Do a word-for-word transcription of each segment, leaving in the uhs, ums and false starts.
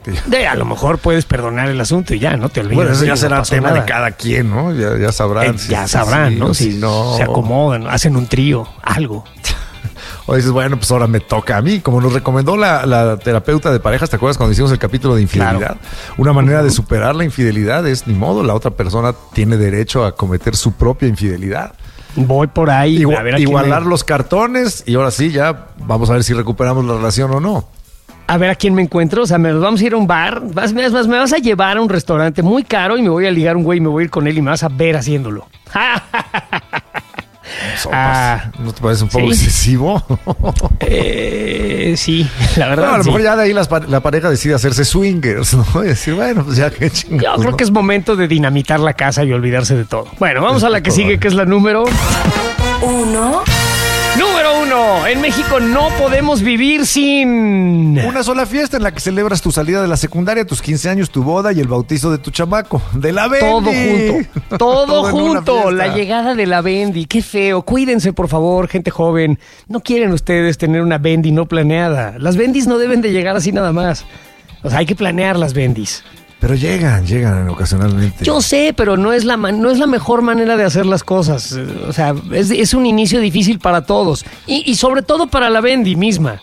De, a lo mejor puedes perdonar el asunto y ya, no te olvides. Bueno, eso ya será no tema nada. de cada quien, ¿no? Ya, ya sabrán. Eh, si, ya si, sabrán, si, ¿no? Si, si no. se acomodan, hacen un trío, algo. O dices, bueno, pues ahora me toca a mí. Como nos recomendó la, la terapeuta de parejas, ¿te acuerdas cuando hicimos el capítulo de infidelidad? Claro. Una manera de superar la infidelidad es, ni modo, la otra persona tiene derecho a cometer su propia infidelidad. Voy por ahí. Igual, a ver a igualar me... los cartones y ahora sí, ya vamos a ver si recuperamos la relación o no. A ver a quién me encuentro. O sea, me vamos a ir a un bar. Vas, me, vas, me vas a llevar a un restaurante muy caro y me voy a ligar a un güey y me voy a ir con él y me vas a ver haciéndolo. Ah, ¿no te parece un poco ¿sí? excesivo? eh, sí, la verdad. Bueno, a lo sí. mejor ya de ahí las, la pareja decide hacerse swingers, ¿no? Y decir, bueno, pues ya qué chingados. Yo creo ¿no? que es momento de dinamitar la casa y olvidarse de todo. Bueno, vamos a la que sigue, que es la número uno. Número uno. En México no podemos vivir sin una sola fiesta en la que celebras tu salida de la secundaria, tus quince años, tu boda y el bautizo de tu chamaco. De la Bendy. Todo junto. Todo, todo junto. La llegada de la Bendy. Qué feo. Cuídense, por favor, gente joven. No quieren ustedes tener una Bendy no planeada. Las Bendys no deben de llegar así nada más. O sea, hay que planear las Bendys. Pero llegan, llegan ocasionalmente. Yo sé, pero no es la man- no es la mejor manera de hacer las cosas. O sea, es, es un inicio difícil para todos. Y, y sobre todo para la Bendy misma.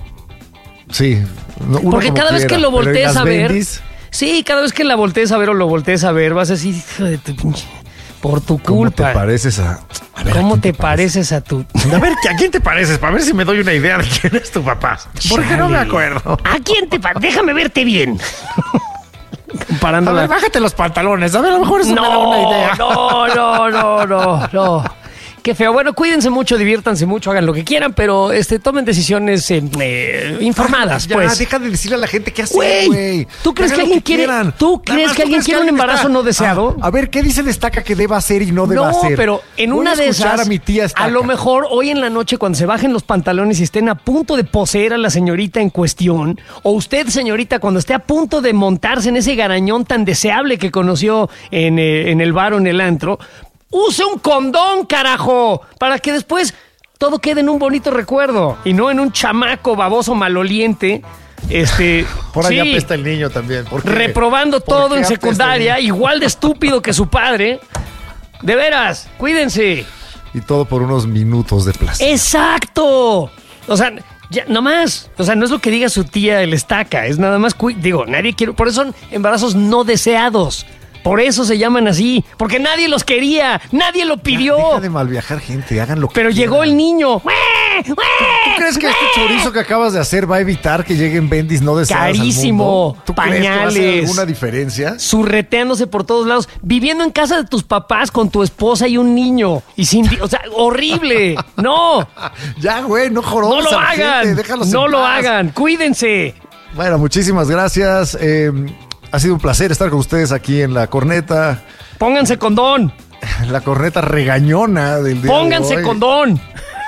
Sí. No, porque cada quiera, vez que lo voltees a ver... Bendys, sí, cada vez que la voltees a ver o lo voltees a ver, vas a decir, hijo de tu pinche... Por tu culpa. ¿Cómo te pareces a...? a ver, ¿Cómo ¿a te, te pareces a tu...? A ver, ¿a quién te pareces? Para ver si me doy una idea de quién es tu papá. Porque no me acuerdo. ¿A quién te pareces? Déjame verte bien. Comparándola. A ver, bájate los pantalones. A ver, a lo mejor eso no, me da una idea. No, no, no, no, no. Qué feo. Bueno, cuídense mucho, diviértanse mucho, hagan lo que quieran, pero este, tomen decisiones eh, eh, informadas, ya, pues. Deja de decirle a la gente qué hacer, güey. güey. ¿Tú crees que alguien quiere? ¿Tú crees que alguien quiere un embarazo no deseado? A ver, ¿qué dice el Estaca que deba hacer y no deba hacer? No, pero en Voy una a de esas, a mi tía Estaca. a lo mejor hoy en la noche cuando se bajen los pantalones y estén a punto de poseer a la señorita en cuestión, o usted, señorita, cuando esté a punto de montarse en ese garañón tan deseable que conoció en, eh, en el bar o en el antro, use un condón, carajo, para que después todo quede en un bonito recuerdo y no en un chamaco baboso maloliente. Este, por allá sí, apesta el niño también. ¿Por qué? Reprobando ¿Por todo qué en apesta secundaria, el niño? igual de estúpido que su padre. De veras, cuídense. Y todo por unos minutos de placer. ¡Exacto! O sea, ya, nomás. O sea, no es lo que diga su tía el Estaca, es nada más, cu- digo, nadie quiere, por eso son embarazos no deseados. Por eso se llaman así, porque nadie los quería, nadie lo pidió. Ya, deja de malviajar gente, hagan lo que Pero quieran. llegó el niño. ¿Tú, ¿Tú crees que este chorizo que acabas de hacer va a evitar que lleguen Bendys no deseadas al Carísimo, mundo? ¿Tú crees que va a hacer pañales. alguna diferencia? Surreteándose por todos lados, viviendo en casa de tus papás con tu esposa y un niño. Y sin, o sea, horrible. No, Ya, güey, no jorobes no lo a la hagan. gente, déjalos No en lo paz. hagan. Cuídense. Bueno, muchísimas gracias. Eh, ha sido un placer estar con ustedes aquí en La Corneta. Pónganse condón. La corneta regañona del día Pónganse de hoy. condón.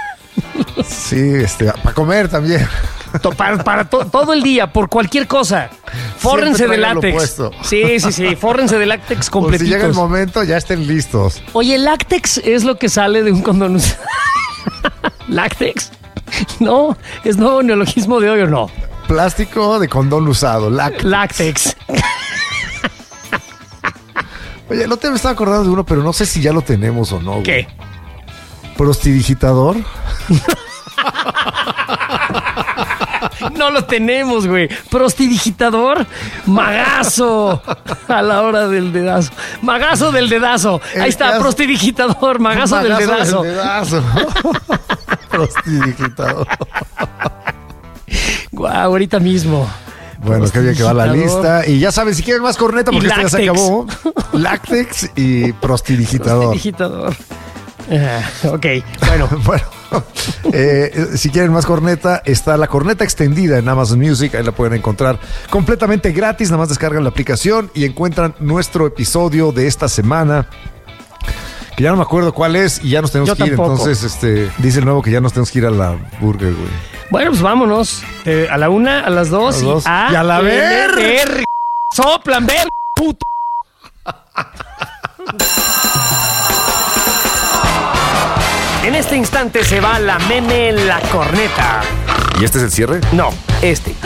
Sí, este, para comer también. To- Para, para to- todo el día, por cualquier cosa. Fórrense de Siempre tráiganlo látex. puesto. Sí, sí, sí. Fórrense de látex Por si completitos. llega el momento, ya estén listos. Oye, el látex es lo que sale de un condón. ¿Látex? No, es nuevo neologismo de hoy o no. Plástico de condón usado. Láctex. Látex. Oye, no te me estaba acordando de uno, pero no sé si ya lo tenemos o no. Güey. ¿Qué? Prostidigitador. No lo tenemos, güey. Prostidigitador, magazo a la hora del dedazo. Magazo del dedazo. El Ahí está, que hace- prostidigitador, magazo, del dedazo. Del dedazo. Prostidigitador. Guau, ahorita mismo. Bueno, qué bien que va la Prostidigitador. lista. Y ya saben, si quieren más corneta, porque Y esta ya se láctex. acabó. Láctex y prostidigitador. Prostidigitador. Ah, ok, bueno. Bueno, eh, si quieren más corneta, está la corneta extendida en Amazon Music. Ahí la pueden encontrar completamente gratis. Nada más descargan la aplicación y encuentran nuestro episodio de esta semana. Que ya no me acuerdo cuál es y ya nos tenemos Yo que ir. tampoco. Entonces, este, dice el nuevo que ya nos tenemos que ir a la burger, güey. Bueno, pues vámonos. Eh, a la una, a las dos, A las dos. y a, Y a la L, ver. R. Soplan, ver, puto. En este instante se va la meme la corneta. ¿Y este es el cierre? No, este.